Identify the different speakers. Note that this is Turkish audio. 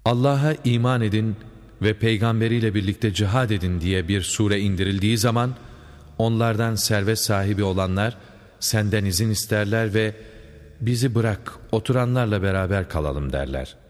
Speaker 1: Allah'a iman edin ve peygamberiyle birlikte cihad edin diye bir sure indirildiği zaman, onlardan servet sahibi olanlar senden izin isterler ve bizi bırak, oturanlarla beraber kalalım derler.